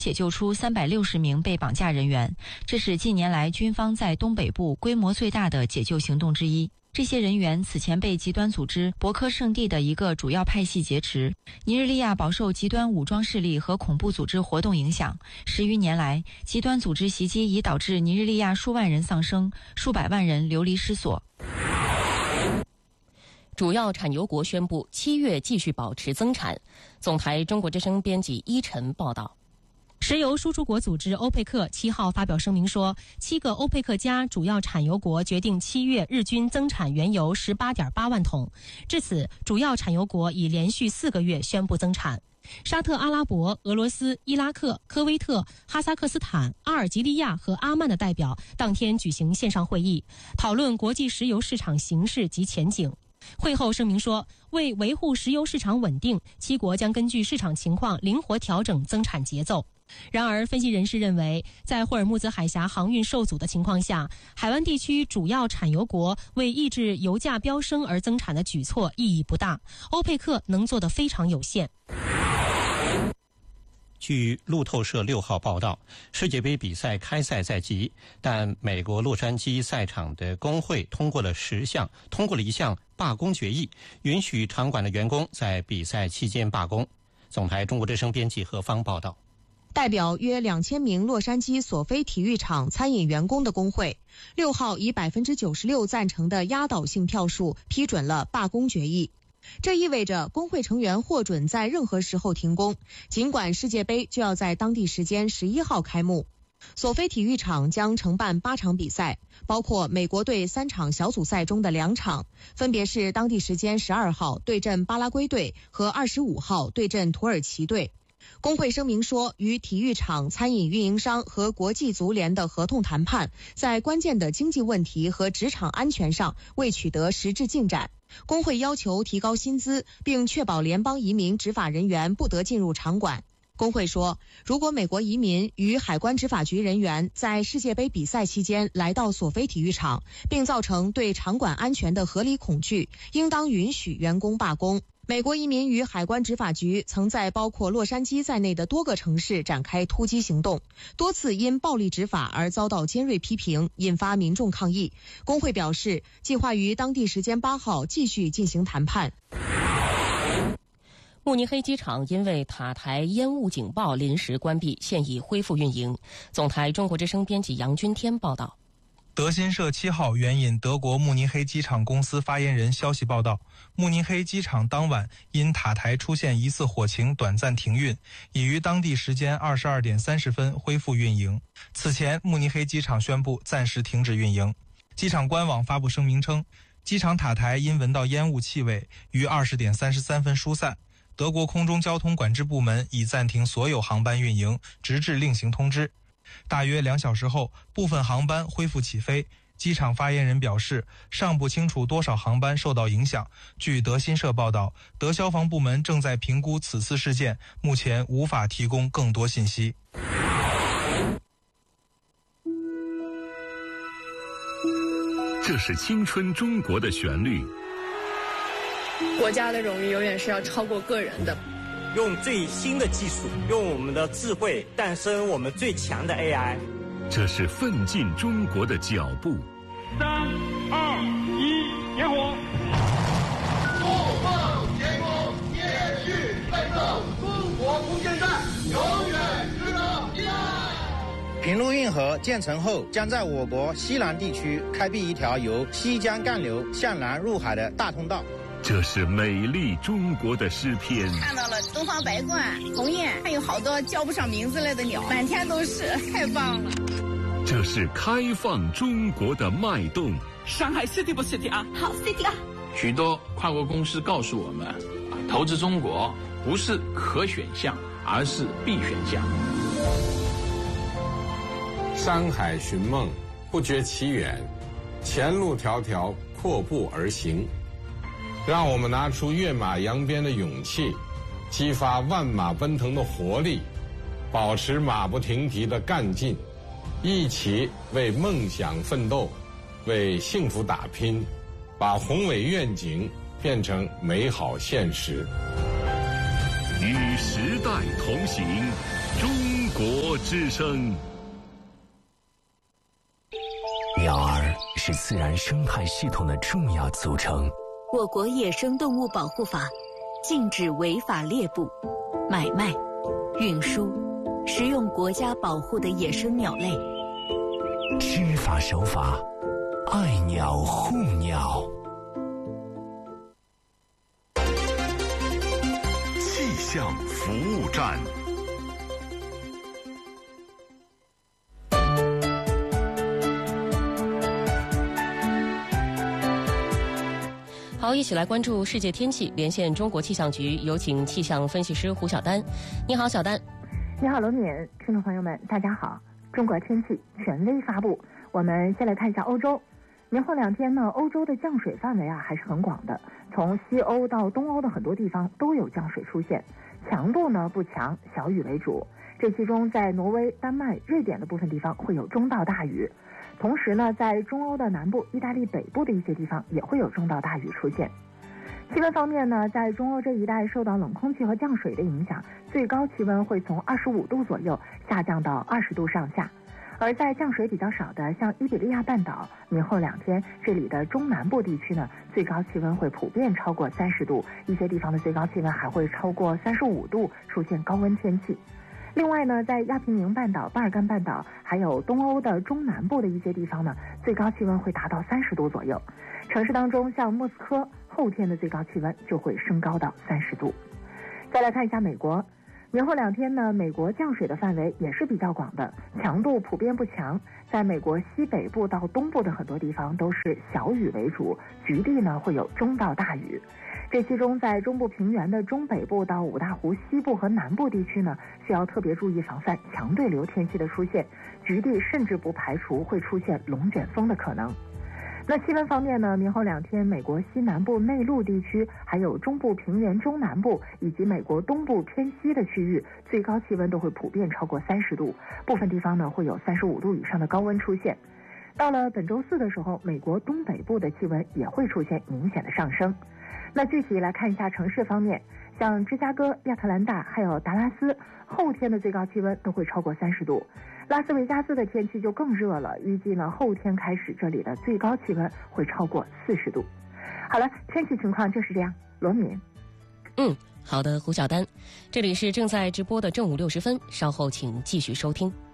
解救出360名被绑架人员，这是近年来军方在东北部规模最大的解救行动之一。这些人员此前被极端组织博科圣地的一个主要派系劫持。尼日利亚饱受极端武装势力和恐怖组织活动影响，10余年来，极端组织袭击已导致尼日利亚数万人丧生，数百万人流离失所。 主要产油国宣布7月继续保持增产。总台中国之声编辑依晨报道。 石油输出国组织欧佩克7号发表声明说，7个欧佩克加主要产油国决定7月日均增产原油 18.8 万桶。至此，主要产油国已连续4个月宣布增产。沙特阿拉伯、俄罗斯、伊拉克、科威特、哈萨克斯坦、阿尔及利亚和阿曼的代表当天举行线上会议，讨论国际石油市场形势及前景。会后声明说，为维护石油市场稳定，7国将根据市场情况灵活调整增产节奏。然而，分析人士认为，在霍尔木兹海峡航运受阻的情况下，海湾地区主要产油国为抑制油价飙升而增产的举措意义不大，欧佩克能做得非常有限。 据路透社6号报道，世界杯比赛开赛在即，但美国洛杉矶赛场的工会通过了一项罢工决议，允许场馆的员工在比赛期间罢工。总台中国之声编辑何方报道。 代表约2000名洛杉矶索菲体育场餐饮员工的工会6号以 96% 赞成的压倒性票数批准了罢工决议。这意味着工会成员获准在任何时候停工，尽管世界杯就要在当地时间11号开幕。索菲体育场将承办8场比赛，包括美国队3场小组赛中的2场，分别是当地时间12号对阵巴拉圭队和25号对阵土耳其队。工会声明说，与体育场、餐饮运营商和国际足联的合同谈判在关键的经济问题和职场安全上未取得实质进展。工会要求提高薪资，并确保联邦移民执法人员不得进入场馆。工会说，如果美国移民与海关执法局人员在世界杯比赛期间来到索菲体育场，并造成对场馆安全的合理恐惧，应当允许员工罢工。美国移民与海关执法局曾在包括洛杉矶在内的多个城市展开突击行动，多次因暴力执法而遭到尖锐批评，引发民众抗议。工会表示，计划于当地时间8号继续进行谈判。 慕尼黑机场因为塔台烟雾警报临时关闭，现已恢复运营。总台中国之声编辑杨君天报道。 德新社7号援引德国慕尼黑机场公司发言人消息报道，慕尼黑机场当晚因塔台出现疑似火情短暂停运，已于当地时间22点30分恢复运营。此前，慕尼黑机场宣布暂时停止运营。机场官网发布声明称，机场塔台因闻到烟雾气味，于20点33分疏散。德国空中交通管制部门已暂停所有航班运营，直至另行通知。大约2小时后，部分航班恢复起飞。机场发言人表示，尚不清楚多少航班受到影响。据德新社报道，德消防部门正在评估此次事件，目前无法提供更多信息。 这是青春中国的旋律。 国家的荣誉永远是要超过个人的。 用最新的技术，用我们的智慧诞生我们最强的 AI。 这是奋进中国的脚步。 3、2、1，点火！ 不放前功，接续奋斗，中国空间站永远值得依赖。 平陆运河建成后，将在我国西南地区开辟一条由西江干流向南入海的大通道。 这是美丽中国的诗篇。 看到了东方白鹳、鸿雁，还有好多叫不上名字来的鸟，满天都是，太棒了。 这是开放中国的脉动。 上海 City 不 City 啊？ 好 City 啊！ 许多跨国公司告诉我们，投资中国不是可选项，而是必选项。 山海寻梦，不觉其远，前路迢迢，阔步而行。让我们拿出跃马扬鞭的勇气，激发万马奔腾的活力，保持马不停蹄的干劲，一起为梦想奋斗，为幸福打拼，把宏伟愿景变成美好现实。 与时代同行，中国之声。 鸟儿是自然生态系统的重要组成。 我国野生动物保护法禁止违法猎捕、买卖、运输、食用国家保护的野生鸟类。 知法守法，爱鸟护鸟。 气象服务站。 好，一起来关注世界天气，连线中国气象局，有请气象分析师胡晓丹。你好，小丹。 你好，罗敏，听众朋友们，大家好。中国天气权威发布，我们先来看一下欧洲。明后2天呢，欧洲的降水范围还是很广的，从西欧到东欧的很多地方都有降水出现，强度呢不强，小雨为主。这其中在挪威、丹麦、瑞典的部分地方会有中到大雨。同时呢，在中欧的南部、意大利北部的一些地方也会有中到大雨出现。气温方面呢，在中欧这一带受到冷空气和降水的影响，最高气温会从25度左右下降到20度上下。而在降水比较少的像伊比利亚半岛，明后2天这里的中南部地区呢，最高气温会普遍超过30度，一些地方的最高气温还会超过35度，出现高温天气。另外呢，在亚平宁半岛、巴尔干半岛，还有东欧的中南部的一些地方呢，最高气温会达到30度左右。城市当中，像莫斯科，后天的最高气温就会升高到30度。再来看一下美国，明后2天呢，美国降水的范围也是比较广的，强度普遍不强，在美国西北部到东部的很多地方都是小雨为主，局地呢会有中到大雨。这其中，在中部平原的中北部到五大湖西部和南部地区呢，需要特别注意防范强对流天气的出现，局地甚至不排除会出现龙卷风的可能。那气温方面呢，明后2天，美国西南部内陆地区，还有中部平原中南部以及美国东部偏西的区域，最高气温都会普遍超过30度，部分地方呢会有35度以上的高温出现。到了本周4的时候，美国东北部的气温也会出现明显的上升。那具体来看一下城市方面，像芝加哥、亚特兰大还有达拉斯，后天的最高气温都会超过30度。拉斯维加斯的天气就更热了，预计呢后天开始这里的最高气温会超过40度。好了，天气情况就是这样。罗敏。 好的，胡晓丹。这里是正在直播的正午60分，稍后请继续收听。